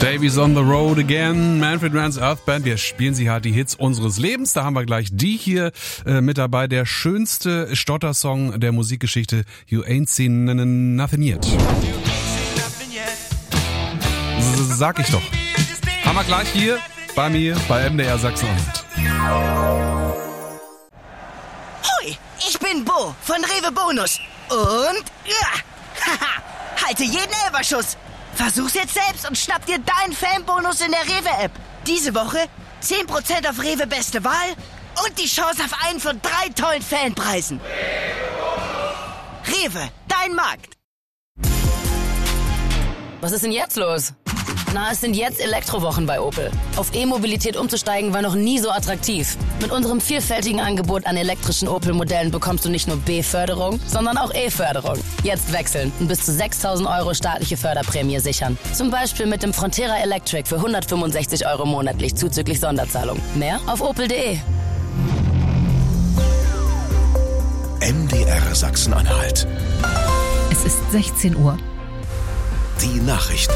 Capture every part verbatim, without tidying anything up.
Davies on the road again, Manfred Mann's Earth Band. Wir spielen sie halt die Hits unseres Lebens. Da haben wir gleich die hier äh, mit dabei. Der schönste Stottersong der Musikgeschichte. You ain't seen nothing yet. Sag ich doch. Haben wir gleich hier bei mir bei M D R Sachsen-Anhalt. Hoi, ich bin Bo von Rewe Bonus. Und ja, haha, halte jeden Elberschuss. Versuch's jetzt selbst und schnapp dir deinen Fanbonus in der Rewe-App. Diese Woche zehn Prozent auf Rewe Beste Wahl und die Chance auf einen von drei tollen Fanpreisen. Rewe, dein Markt. Was ist denn jetzt los? Na, es sind jetzt Elektrowochen bei Opel. Auf E-Mobilität umzusteigen war noch nie so attraktiv. Mit unserem vielfältigen Angebot an elektrischen Opel-Modellen bekommst du nicht nur B-Förderung, sondern auch E-Förderung. Jetzt wechseln und bis zu sechstausend Euro staatliche Förderprämie sichern. Zum Beispiel mit dem Frontera Electric für hundertfünfundsechzig Euro monatlich zuzüglich Sonderzahlung. Mehr auf opel punkt de. M D R Sachsen-Anhalt. Es ist sechzehn Uhr. Die Nachrichten.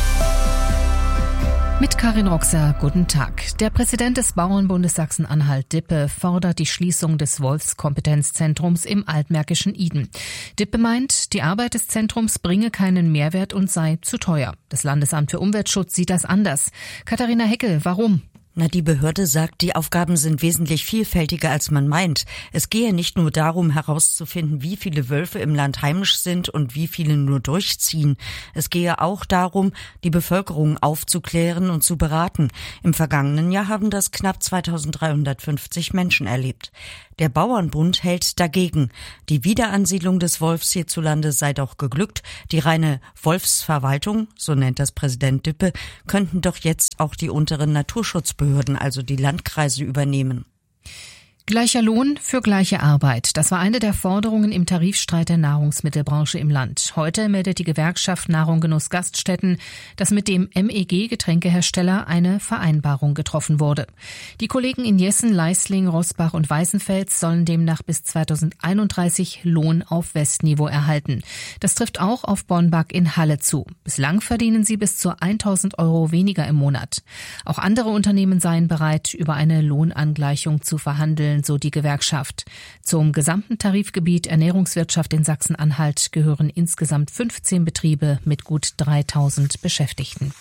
Mit Karin Roxer, guten Tag. Der Präsident des Bauernbundes Sachsen-Anhalt, Dippe, fordert die Schließung des Wolfskompetenzzentrums im altmärkischen Iden. Dippe meint, die Arbeit des Zentrums bringe keinen Mehrwert und sei zu teuer. Das Landesamt für Umweltschutz sieht das anders. Katharina Heckel, warum? Na, die Behörde sagt, die Aufgaben sind wesentlich vielfältiger, als man meint. Es gehe nicht nur darum, herauszufinden, wie viele Wölfe im Land heimisch sind und wie viele nur durchziehen. Es gehe auch darum, die Bevölkerung aufzuklären und zu beraten. Im vergangenen Jahr haben das knapp zweitausenddreihundertfünfzig Menschen erlebt. Der Bauernbund hält dagegen. Die Wiederansiedlung des Wolfs hierzulande sei doch geglückt. Die reine Wolfsverwaltung, so nennt das Präsident Dippe, könnten doch jetzt auch die unteren Naturschutzbehörden, also die Landkreise, übernehmen. Gleicher Lohn für gleiche Arbeit. Das war eine der Forderungen im Tarifstreit der Nahrungsmittelbranche im Land. Heute meldet die Gewerkschaft Nahrung Genuss Gaststätten, dass mit dem M E G-Getränkehersteller eine Vereinbarung getroffen wurde. Die Kollegen in Jessen, Leisling, Roßbach und Weißenfels sollen demnach bis zweitausendeinunddreißig Lohn auf Westniveau erhalten. Das trifft auch auf Bonbak in Halle zu. Bislang verdienen sie bis zu tausend Euro weniger im Monat. Auch andere Unternehmen seien bereit, über eine Lohnangleichung zu verhandeln, so die Gewerkschaft. Zum gesamten Tarifgebiet Ernährungswirtschaft in Sachsen-Anhalt gehören insgesamt fünfzehn Betriebe mit gut dreitausend Beschäftigten.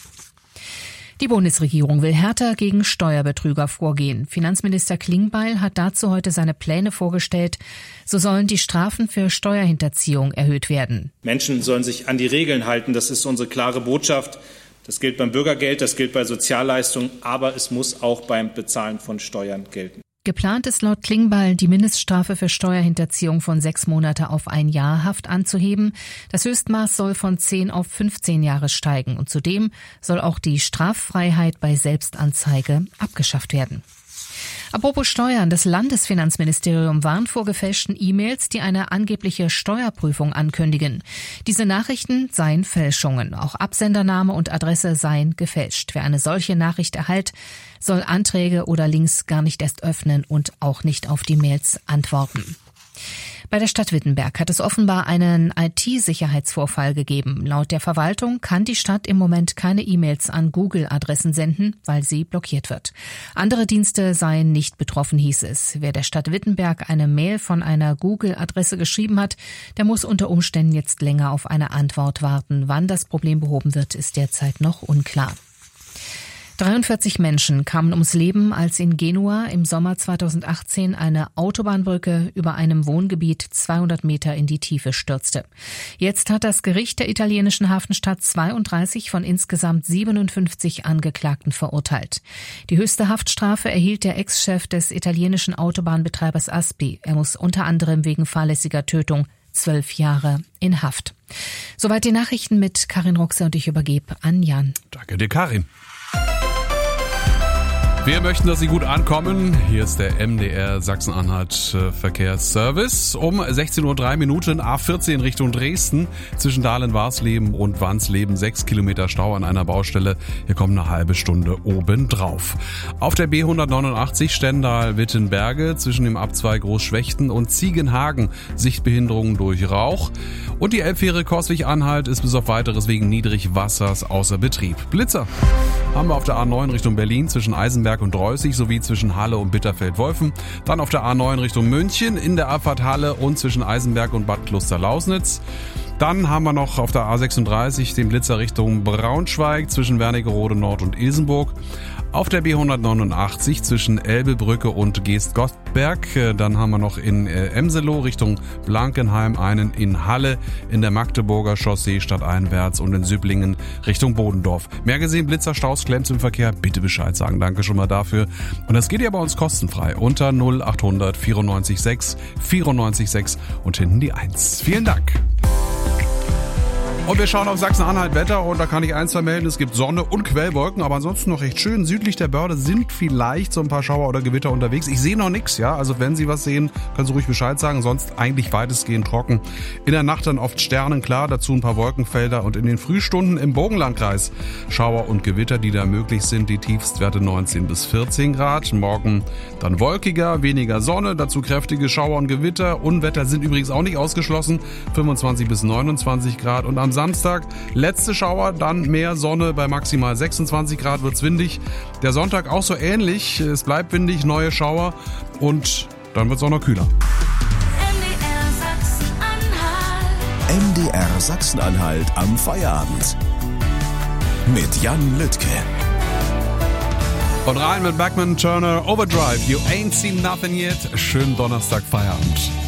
Die Bundesregierung will härter gegen Steuerbetrüger vorgehen. Finanzminister Klingbeil hat dazu heute seine Pläne vorgestellt. So sollen die Strafen für Steuerhinterziehung erhöht werden. Menschen sollen sich an die Regeln halten. Das ist unsere klare Botschaft. Das gilt beim Bürgergeld, das gilt bei Sozialleistungen, aber es muss auch beim Bezahlen von Steuern gelten. Geplant ist laut Klingbeil, die Mindeststrafe für Steuerhinterziehung von sechs Monate auf ein Jahr Haft anzuheben. Das Höchstmaß soll von zehn auf fünfzehn Jahre steigen. Und zudem soll auch die Straffreiheit bei Selbstanzeige abgeschafft werden. Apropos Steuern, das Landesfinanzministerium warnt vor gefälschten E-Mails, die eine angebliche Steuerprüfung ankündigen. Diese Nachrichten seien Fälschungen. Auch Absendername und Adresse seien gefälscht. Wer eine solche Nachricht erhält, soll Anträge oder Links gar nicht erst öffnen und auch nicht auf die Mails antworten. Bei der Stadt Wittenberg hat es offenbar einen I T-Sicherheitsvorfall gegeben. Laut der Verwaltung kann die Stadt im Moment keine E-Mails an Google-Adressen senden, weil sie blockiert wird. Andere Dienste seien nicht betroffen, hieß es. Wer der Stadt Wittenberg eine Mail von einer Google-Adresse geschrieben hat, der muss unter Umständen jetzt länger auf eine Antwort warten. Wann das Problem behoben wird, ist derzeit noch unklar. dreiundvierzig Menschen kamen ums Leben, als in Genua im Sommer zweitausendachtzehn eine Autobahnbrücke über einem Wohngebiet zweihundert Meter in die Tiefe stürzte. Jetzt hat das Gericht der italienischen Hafenstadt zweiunddreißig von insgesamt siebenundfünfzig Angeklagten verurteilt. Die höchste Haftstrafe erhielt der Ex-Chef des italienischen Autobahnbetreibers Aspi. Er muss unter anderem wegen fahrlässiger Tötung zwölf Jahre in Haft. Soweit die Nachrichten mit Karin Roxer und ich übergebe an Jan. Danke dir, Karin. Wir möchten, dass Sie gut ankommen. Hier ist der M D R Sachsen-Anhalt Verkehrsservice. Um sechzehn Uhr drei Minuten A vierzehn Richtung Dresden. Zwischen Dahlen-Warsleben und Wansleben sechs Kilometer Stau an einer Baustelle. Hier kommt eine halbe Stunde obendrauf. Auf der B hundertneunundachtzig Stendal-Wittenberge zwischen dem Abzweig Großschwechten und Ziegenhagen Sichtbehinderungen durch Rauch. Und die Elbfähre Coswig-Anhalt ist bis auf weiteres wegen Niedrigwassers außer Betrieb. Blitzer haben wir auf der A neun Richtung Berlin zwischen Eisenberg und Dreußig sowie zwischen Halle und Bitterfeld-Wolfen. Dann auf der A neun Richtung München in der Abfahrt Halle und zwischen Eisenberg und Bad Kloster-Lausnitz. Dann haben wir noch auf der A sechsunddreißig den Blitzer Richtung Braunschweig zwischen Wernigerode Nord und Ilsenburg. Auf der B hundertneunundachtzig zwischen Elbebrücke und Geest-Gottberg. Dann haben wir noch in Emselow Richtung Blankenheim einen in Halle, in der Magdeburger Chaussee stadteinwärts und in Süblingen Richtung Bodendorf. Mehr gesehen, Blitzer, Staus, Klemms im Verkehr, bitte Bescheid sagen. Danke schon mal dafür. Und das geht ja bei uns kostenfrei unter null achthundert vierundneunzig sechs vierundneunzig sechs und hinten die eins. Vielen Dank. Und wir schauen auf Sachsen-Anhalt Wetter und da kann ich eins vermelden, es gibt Sonne und Quellwolken, aber ansonsten noch recht schön. Südlich der Börde sind vielleicht so ein paar Schauer oder Gewitter unterwegs. Ich sehe noch nichts, ja, also wenn Sie was sehen, können Sie ruhig Bescheid sagen, sonst eigentlich weitestgehend trocken. In der Nacht dann oft sternenklar, dazu ein paar Wolkenfelder und in den Frühstunden im Burgenlandkreis Schauer und Gewitter, die da möglich sind, die Tiefstwerte neunzehn bis vierzehn Grad. Morgen dann wolkiger, weniger Sonne, dazu kräftige Schauer und Gewitter. Unwetter sind übrigens auch nicht ausgeschlossen, fünfundzwanzig bis neunundzwanzig Grad und am Samstag letzte Schauer, dann mehr Sonne, bei maximal sechsundzwanzig Grad wird's windig. Der Sonntag auch so ähnlich, es bleibt windig, neue Schauer und dann wird's auch noch kühler. M D R Sachsen-Anhalt am Feierabend mit Jan Lüttke. Und rein mit Bachman Turner Overdrive. You ain't seen nothing yet. Schönen Donnerstag Feierabend.